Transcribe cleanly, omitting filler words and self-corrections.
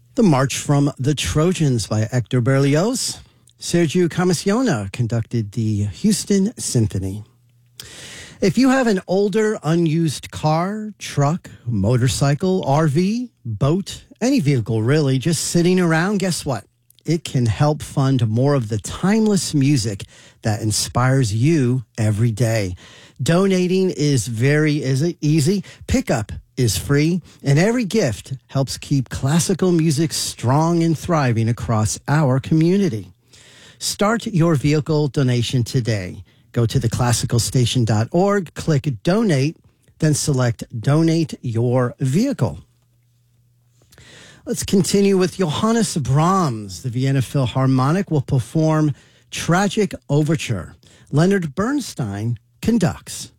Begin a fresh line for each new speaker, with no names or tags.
The March from the Trojans by Hector Berlioz. Sergio Commissiona conducted the Houston Symphony. If you have an older, unused car, truck, motorcycle, RV, boat, any vehicle really, just sitting around, guess what? It can help fund more of the timeless music that inspires you every day. Donating is very easy. Pickup is free, and every gift helps keep classical music strong and thriving across our community. Start your vehicle donation today. Go to theclassicalstation.org, click Donate, then select Donate Your Vehicle. Let's continue with Johannes Brahms. The Vienna Philharmonic will perform Tragic Overture. Leonard Bernstein conducts.